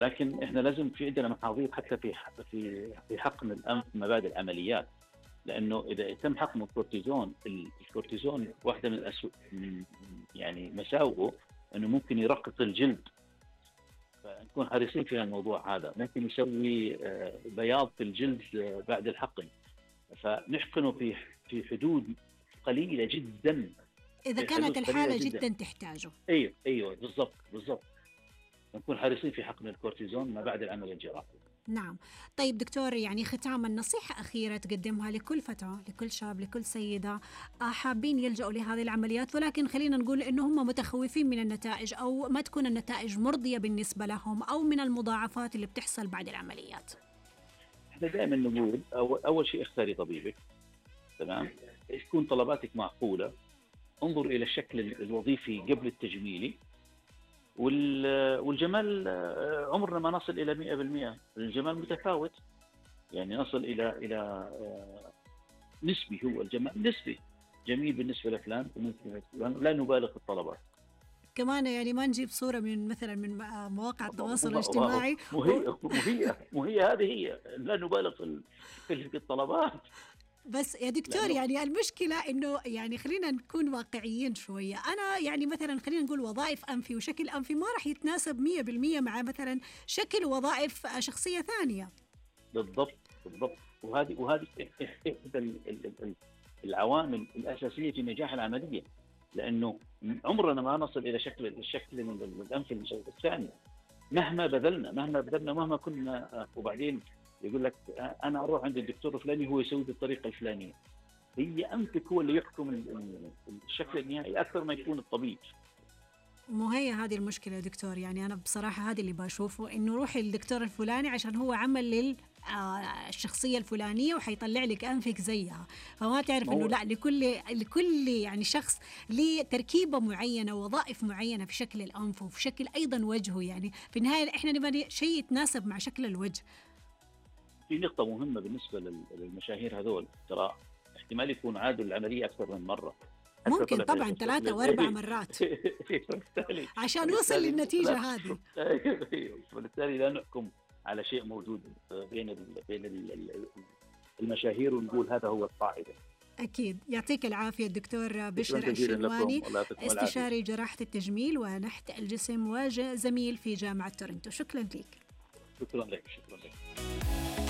لكن احنا لازم في عندنا محاضير حتى في حقن الانف ما بعد العمليات، لانه اذا تم حقن الكورتيزون، الكورتيزون واحده من يعني مساوئه انه ممكن يرقق الجلد، فنكون حريصين في الموضوع هذا. ممكن يسوي بياض في الجلد بعد الحقن، فنحقنه في حدود قليله جدا، إذا كانت الحالة جدا تحتاجه. ايوه بالضبط. نكون حريصين في حقن الكورتيزون ما بعد العمليه الجراحيه. نعم. طيب دكتور، يعني ختاما، نصيحة أخيرة تقدمها لكل فتاة، لكل شاب، لكل سيدة حابين يلجأوا لهذه العمليات، ولكن خلينا نقول إنه هم متخوفين من النتائج، أو ما تكون النتائج مرضية بالنسبة لهم، أو من المضاعفات اللي بتحصل بعد العمليات. احنا دائما نقول أول شيء اختاري طبيبك، تمام، تكون طلباتك معقولة، انظر إلى الشكل الوظيفي قبل التجميلي، والجمال عمرنا ما نصل إلى 100%، الجمال متفاوت، يعني نصل إلى نسبي، هو الجمال نسبي، جميل بالنسبة لفلان، لا نبالغ في الطلبات. كمان يعني ما نجيب صورة من مثلا من مواقع التواصل الاجتماعي وهي هذه هي، لا نبالغ في الطلبات. بس يا دكتور، يعني المشكلة إنه يعني خلينا نكون واقعيين شوية. أنا يعني مثلا خلينا نقول وظائف أنفي وشكل أنفي ما راح يتناسب 100% مع مثلا شكل وظائف شخصية ثانية. بالضبط. وهذه إحدى العوامل الأساسية في نجاح العملية، لأنه عمرنا ما نصل إلى الشكل الأنفي الثاني مهما بذلنا مهما كنا. وبعدين يقول لك أنا أروح عند الدكتور الفلاني هو يسوي بالطريقة الفلانية، هي أنفك هو اللي يحكم الشكل النهائي أكثر ما يكون الطبيب. مو هي هذه المشكلة يا دكتور؟ يعني أنا بصراحة هذا اللي بشوفه، إنه روحي للدكتور الفلاني عشان هو عمل الشخصية الفلانية وحيطلع لك أنفك زيها، فما تعرف إنه لا، لكل يعني شخص لتركيبة معينة، وظائف معينة في شكل الأنف وفي شكل أيضا وجهه. يعني في النهاية إحنا نبغى شيء يتناسب مع شكل الوجه. في نقطة مهمة بالنسبة للمشاهير هذول، ترى احتمال يكون عادوا العملية أكثر من مرة، ممكن طبعا 3 و4 مرات عشان نوصل للنتيجة هذه. وبالتالي لا نحكم على شيء موجود بين المشاهير ونقول هذا هو القاعدة. أكيد. يعطيك العافية الدكتور بشر الشنواني، استشاري جراحة التجميل ونحت الجسم وزميل في جامعة تورنتو. شكرا لك. شكرا لك.